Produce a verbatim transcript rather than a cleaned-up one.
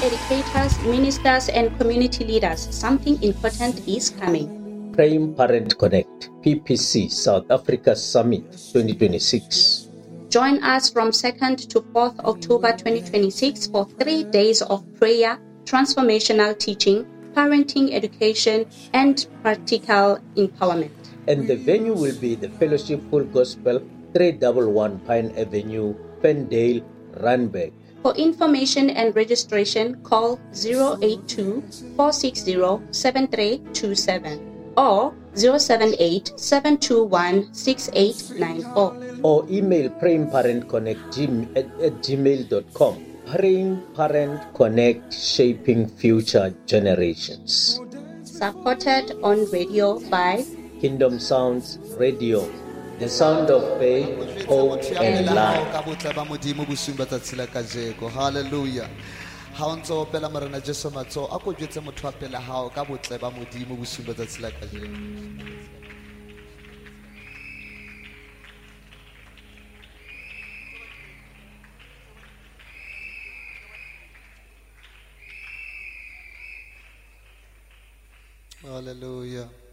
educators, ministers, and community leaders, something important is coming. Praying Parent Connect, P P C South Africa Summit twenty twenty-six. Join us from second to fourth October twenty twenty-six for three days of prayer, transformational teaching, parenting education, and practical empowerment. And the venue will be the Fellowship Full Gospel, three eleven Pine Avenue, Pendale, Randburg. For information and registration, call zero eight two, four six zero, seven three two seven or zero seven eight, seven two one, six eight nine four. Or email prayingparentconnect at, at gmail dot com. Praying Parent Connect, shaping future generations. Supported on radio by Kingdom Sounds Radio, the sound of faith, hope, and life. Hallelujah. Ha o ntse o opela morena Jesu matso a ko jwetse motho a pela hao ka botle ba modimo bosung ba tsatsi la kajeno. Hallelujah.